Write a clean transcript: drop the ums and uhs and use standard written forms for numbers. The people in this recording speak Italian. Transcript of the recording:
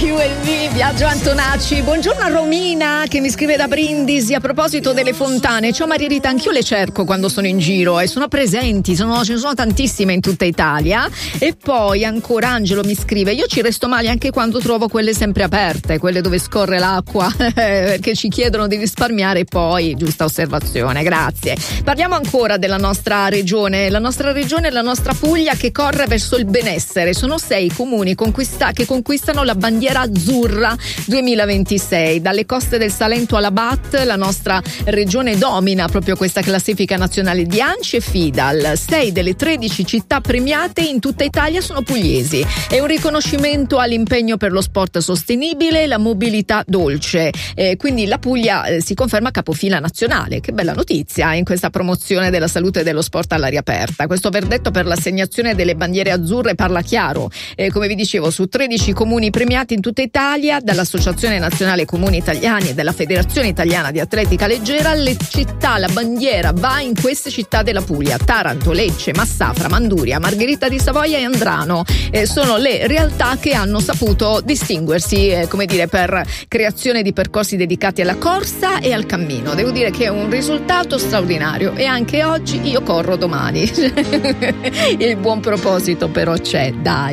QLV, Biagio Antonacci. Buongiorno a Romina che mi scrive da Brindisi a proposito delle fontane. Ciao Maria Rita, anch'io le cerco quando sono in giro e sono presenti, ce ne sono tantissime in tutta Italia. E poi ancora Angelo mi scrive: io ci resto male anche quando trovo quelle sempre aperte, quelle dove scorre l'acqua perché ci chiedono di risparmiare. Poi, giusta osservazione, grazie. Parliamo ancora della nostra regione, la nostra Puglia che corre verso il benessere. Sono 6 comuni che conquistano la bandiera azzurra 2026. Dalle coste del Salento alla BAT, la nostra regione domina proprio questa classifica nazionale di ANCI e FIDAL. 6 delle 13 città premiate in tutta Italia sono pugliesi. È un riconoscimento all'impegno per lo sport sostenibile e la mobilità dolce. Quindi la Puglia si conferma capofila nazionale. Che bella notizia in questa promozione della salute e dello sport all'aria aperta. Questo verdetto per l'assegnazione delle bandiere azzurre parla chiaro. Come vi dicevo, su 13 comuni premiati in tutta Italia, dall'Associazione Nazionale Comuni Italiani e dalla Federazione Italiana di Atletica Leggera, la bandiera va in queste città della Puglia: Taranto, Lecce, Massafra, Manduria, Margherita di Savoia e Andrano. Sono le realtà che hanno saputo distinguersi, per creazione di percorsi dedicati alla corsa e al cammino. Devo dire che è un risultato straordinario e anche oggi io corro domani. Il buon proposito però c'è, dai.